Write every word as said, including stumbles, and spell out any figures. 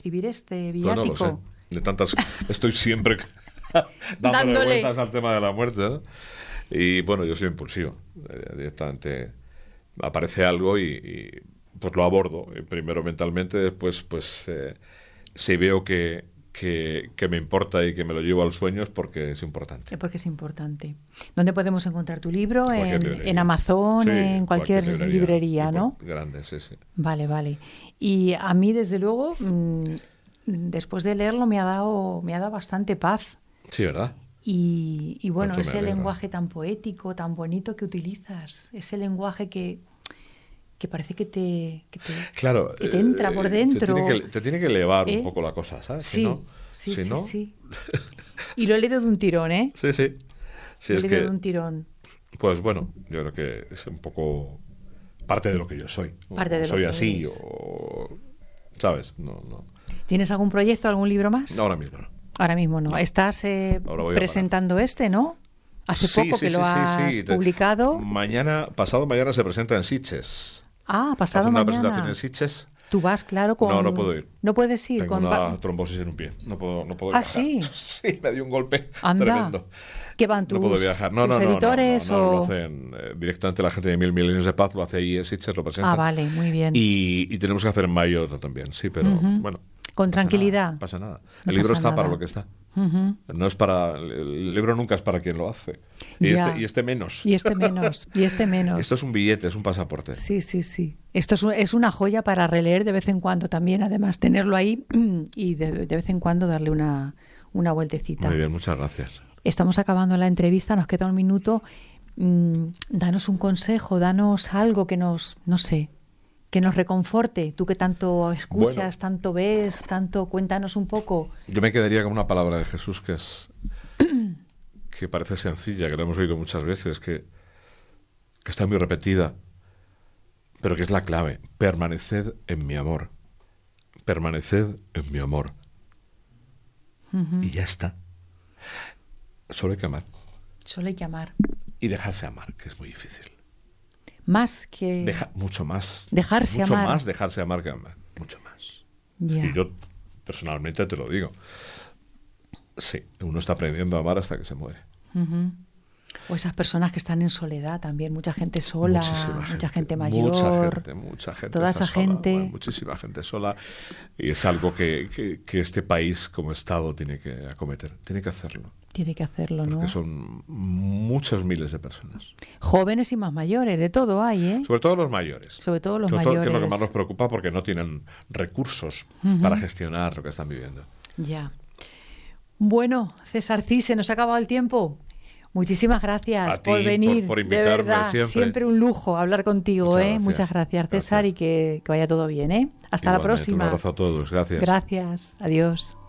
escribir este Pues no lo viático? sé. De tantas... Estoy siempre dándole, Dándole. vueltas al tema de la muerte, ¿no? Y bueno, yo soy impulsivo. Eh, Directamente aparece algo y, y, pues lo abordo. Eh, Primero mentalmente, después pues eh, si veo que, que, que me importa y que me lo llevo al sueño es porque es importante. Es porque es importante. ¿Dónde podemos encontrar tu libro? Cualquier En, librería. en Amazon, Sí, en cualquier, librería, y ¿no? por- Grande, sí, sí. Vale, vale. Y a mí, desde luego, mmm, después de leerlo me ha dado, me ha dado bastante paz. Sí, ¿verdad? Y, y bueno, Cuánto me ese alegra. lenguaje tan poético, tan bonito que utilizas, ese lenguaje que, que parece que te, que te, Claro, que te entra por eh, dentro. Te tiene que, te tiene que elevar ¿Eh? un poco la cosa, ¿sabes? Sí, Si no, sí, si sí, no... sí. Y lo he leído de un tirón, ¿eh? Sí, sí. Sí, lo he es leído que, de un tirón. pues bueno, yo creo que es un poco parte de lo que yo soy. Parte o de lo soy que así, eres. o... ¿Sabes? No, no. ¿Tienes algún proyecto, algún libro más? Ahora mismo no. Ahora mismo no. Estás eh, Ahora voy a presentando este, ¿no? Hace Sí, poco sí, que sí, lo sí, has sí. Te- publicado. Mañana, pasado mañana se presenta en Sitges. Ah, pasado Hace una mañana. presentación en Sitges. Tú vas, claro, con... No, no puedo ir. No puedes ir. Tengo con... una trombosis en un pie. No puedo, no puedo Ah, viajar. ¿sí? Sí, me dio un golpe Anda. tremendo. ¿Qué van tus, No puedo viajar. No, tus no, no, no, editores no, no, o...? lo hacen eh, directamente la gente de Mil Milenios de Paz, lo hace ahí en Sitges, lo presentan. Ah, vale, muy bien. Y, y tenemos que hacer en mayo otro también, sí, pero Ujú. bueno. Con no pasa tranquilidad. nada, No pasa nada. No El libro pasa está para nada. lo que está. Ujú. No es para... El libro nunca es para quien lo hace. Y, Ya. este, y este menos. Y este menos, y este menos. Esto es un billete, es un pasaporte. Sí, sí, sí. Esto es, un- es una joya para releer de vez en cuando también, además, tenerlo ahí y de, de vez en cuando darle una, una vueltecita. Muy bien, muchas gracias. Estamos acabando la entrevista, nos queda un minuto. Mm, danos un consejo, danos algo que nos, no sé, que nos reconforte. Tú que tanto escuchas, Bueno. tanto ves, tanto, cuéntanos un poco. Yo me quedaría con una palabra de Jesús que es que parece sencilla, que la hemos oído muchas veces, que, que está muy repetida, pero que es la clave. Permaneced en mi amor. Permaneced en mi amor. Ujú. Y ya está. Solo hay que amar. Solo hay que amar. Y dejarse amar, que es muy difícil. Más que... Deja, mucho más. Dejarse mucho amar. más dejarse amar que amar. Mucho más. Ya. Y yo, personalmente, te lo digo. Sí, uno está aprendiendo a amar hasta que se muere. Ujú. O esas personas que están en soledad también, mucha gente sola, Muchísima mucha gente, gente mayor, Mucha gente, mucha gente. toda está esa sola, gente. bueno, muchísima gente sola. Y es algo que, que, que este país como Estado tiene que acometer. Tiene que hacerlo. Tiene que hacerlo, ¿no? Porque son muchos miles de personas. Jóvenes y más mayores, de todo hay, ¿eh? Sobre todo los mayores. Sobre todo los Sobre todo, que es lo que mayores. más nos preocupa porque no tienen recursos Ujú. para gestionar lo que están viviendo. Ya. Bueno, César Cis, se nos ha acabado el tiempo. Muchísimas gracias A ti por por- venir. por de invitarme verdad, siempre. un lujo hablar contigo, Muchas ¿eh? gracias. Muchas gracias, César, Gracias. y que, que vaya todo bien, ¿eh? Hasta la Igualmente, próxima. Un abrazo a todos. Gracias. Gracias. Adiós.